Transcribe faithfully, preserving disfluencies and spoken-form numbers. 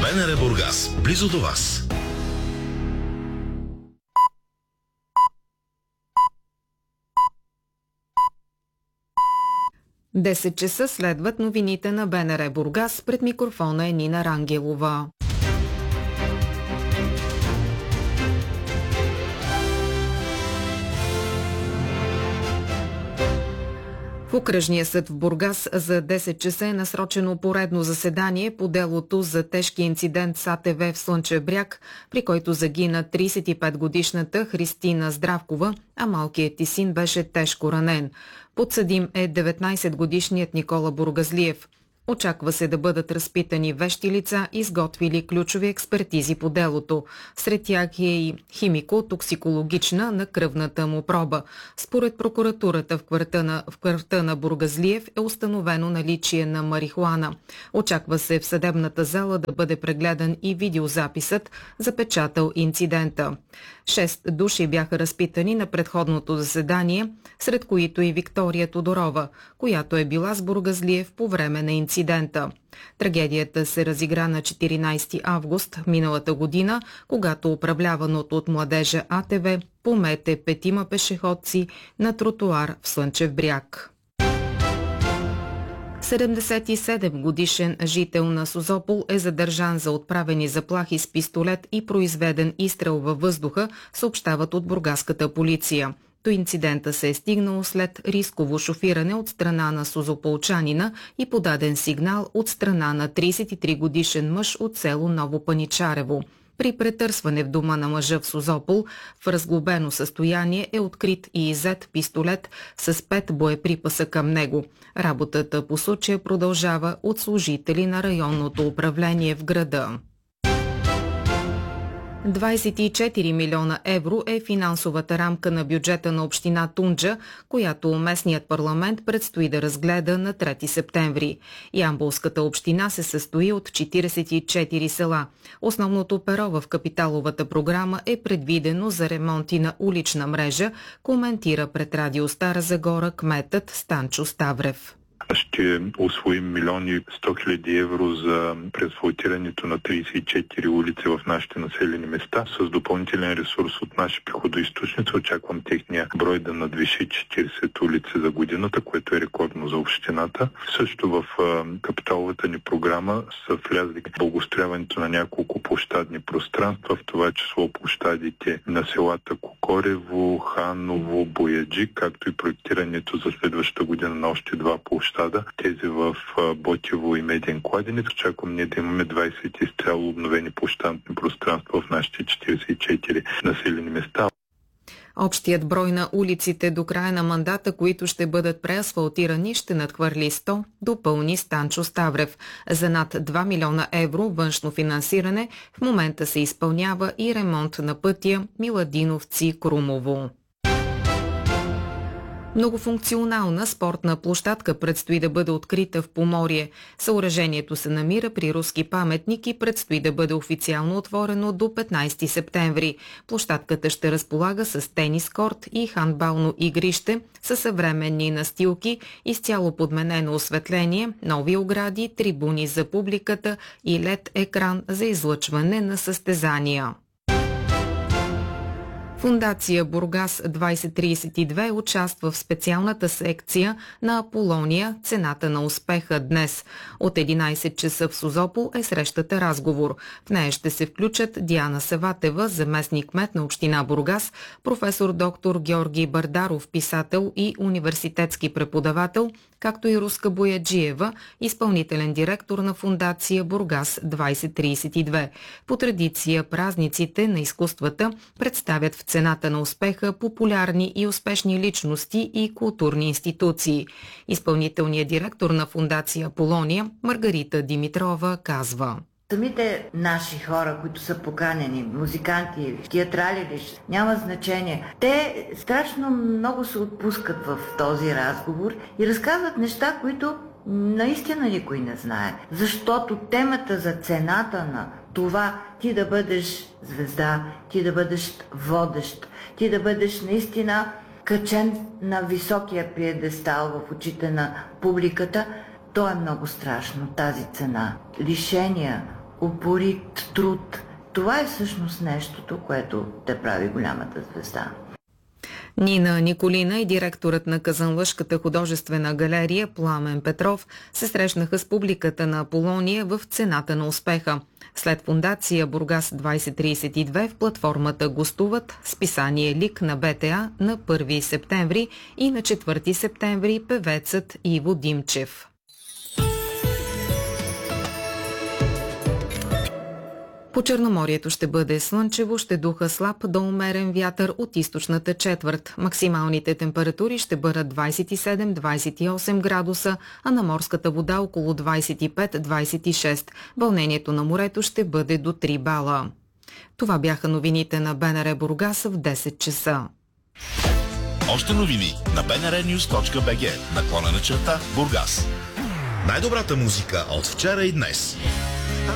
БНР Бургас, близо до вас. десет часа следват новините на БНР Бургас. Пред микрофона е Нина Рангелова. В окръжния съд в Бургас за десет часа е насрочено поредно заседание по делото за тежки инцидент с А Т В в Слънчев бряг, при който загина тридесет и пет годишната Христина Здравкова, а малкият й син беше тежко ранен. Подсъдим е деветнадесетгодишният Никола Бургазлиев. Очаква се да бъдат разпитани вещи лица, изготвили ключови експертизи по делото. Сред тях е и химико-токсикологична на кръвната му проба. Според прокуратурата в квартала на, в квартала на Бургазлиев е установено наличие на марихуана. Очаква се в съдебната зала да бъде прегледан и видеозаписът, запечатал инцидента. Шест души бяха разпитани на предходното заседание, сред които и Виктория Тодорова, която е била с Бургазлиев по време на инцидента. Трагедията се разигра на четиринадесети август миналата година, когато управляваното от младежа А Т В помете петима пешеходци на тротоар в Слънчев бряг. седемдесет и седем годишен жител на Созопол е задържан за отправени заплахи с пистолет и произведен изстрел във въздуха, съобщават от бургаската полиция. До инцидента се е стигнало след рисково шофиране от страна на созополчанина и подаден сигнал от страна на тридесет и три годишен мъж от село Ново Паничарево. При претърсване в дома на мъжа в Созопол в разглобено състояние е открит и иззет пистолет с пет боеприпаса към него. Работата по случая продължава от служители на районното управление в града. двадесет и четири милиона евро е финансовата рамка на бюджета на община Тунджа, която местният парламент предстои да разгледа на трети септември. Ямболската община се състои от четиридесет и четири села. Основното перо в капиталовата програма е предвидено за ремонти на улична мрежа, коментира пред Радио Стара Загора кметът Станчо Ставрев. Ще усвоим милиони сто хиляди евро за преасфалтирането на тридесет и четири улици в нашите населени места. С допълнителен ресурс от наши приходоизточници очаквам техния брой да надвиши четиридесет улици за годината, което е рекордно за общината. Също в капиталовата ни програма са влязли благоустрояването на няколко площадни пространства, в това число площадите на селата Кокорево, Ханово, Бояджик, както и проектирането за следващата година на още два площада. Тези в Ботево и Меден кладенец. Очаквам ние да имаме двадесет изцяло обновени площадни пространства в нашите четиридесет и четири населени места. Общият брой на улиците до края на мандата, които ще бъдат преасфалтирани, ще надхвърли сто, допълни Станчо Ставрев. За над два милиона евро външно финансиране в момента се изпълнява и ремонт на пътя Миладиновци-Крумово. Многофункционална спортна площадка предстои да бъде открита в Поморие. Съоръжението се намира при руски паметник и предстои да бъде официално отворено до петнадесети септември. Площадката ще разполага с тенис корт и хандбално игрище, със съвременни настилки, изцяло подменено осветление, нови огради, трибуни за публиката и лед екран за излъчване на състезания. Фондация Бургас двадесет тридесет и две участва в специалната секция на Аполония "Цената на успеха" днес. От единадесет часа в Созопол е срещата разговор. В нея ще се включат Диана Саватева, заместник-кмет на община Бургас, професор доктор Георги Бардаров, писател и университетски преподавател, както и Руска Бояджиева, изпълнителен директор на Фондация Бургас двадесет тридесет и две. По традиция празниците на изкуствата представят в цената на успеха популярни и успешни личности и културни институции. Изпълнителният директор на Фондация Аполония Маргарита Димитрова казва: Самите наши хора, които са поканени, музиканти или театрали ли, няма значение. Те страшно много се отпускат в този разговор и разказват неща, които наистина никой не знае. Защото темата за цената на това ти да бъдеш звезда, ти да бъдеш водещ, ти да бъдеш наистина качен на високия пиедестал в очите на публиката, то е много страшно, тази цена. Лишения упорит труд. Това е всъщност нещото, което те прави голямата звезда. Нина Николина и директорът на Казанлъшката художествена галерия Пламен Петров се срещнаха с публиката на Аполония в цената на успеха. След фондация Бургас двайсет трийсет и две в платформата гостуват списание Лик на БТА на първи септември и на четвърти септември певецът Иво Димчев. По Черноморието ще бъде слънчево, ще духа слаб до умерен вятър от източната четвърт. Максималните температури ще бъдат двайсет и седем до двайсет и осем градуса, а на морската вода около двайсет и пет до двайсет и шест. Вълнението на морето ще бъде до три бала. Това бяха новините на БНР Бургас в десет часа. Още новини на би ен ар нюз точка би джи, наклона на черта Бургас. Най-добрата музика от вчера и днес.